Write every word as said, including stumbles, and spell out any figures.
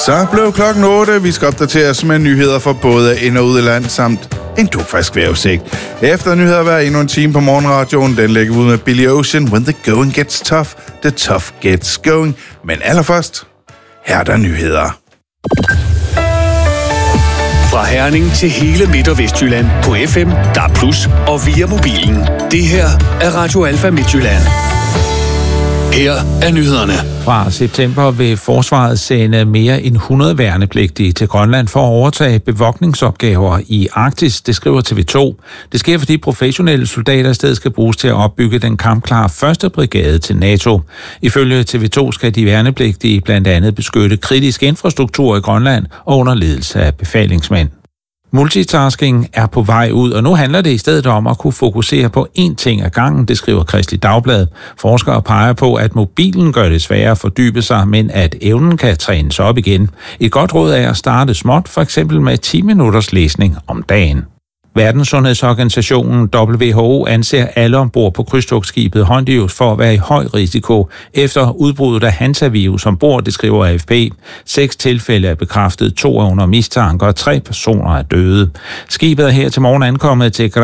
Så blev klokken otte. Vi skal opdateres med nyheder for både ind- og ud af land, samt en dugfrisk vejrudsigt. Efter nyheder hver endnu en time på morgenradioen, den lægger ud med Billy Ocean. When the going gets tough, the tough gets going. Men allerførst, her er der nyheder. Fra Herning til hele Midt- og Vestjylland på F M, D A B plus, og via mobilen. Det her er Radio Alfa Midtjylland. Her er nyhederne. Fra september vil forsvaret sende mere end hundrede værnepligtige til Grønland for at overtage bevogtningsopgaver i Arktis, det skriver T V to. Det sker, fordi professionelle soldater i stedet skal bruges til at opbygge den kampklare første brigade til NATO. Ifølge T V to skal de værnepligtige blandt andet beskytte kritisk infrastruktur i Grønland og under ledelse af befalingsmænd. Multitasking er på vej ud, og nu handler det i stedet om at kunne fokusere på én ting ad gangen, det skriver Kristeligt Dagblad. Forskere peger på, at mobilen gør det sværere at fordybe sig, men at evnen kan trænes op igen. Et godt råd er at starte småt, for eksempel med ti minutters læsning om dagen. Verdenssundhedsorganisationen W H O anser alle ombord på krydstogtskibet Hondius for at være i høj risiko efter udbruddet af hantavirus ombord, det skriver A F P. Seks tilfælde er bekræftet, to er under mistanke og tre personer er døde. Skibet er her til morgen ankommet til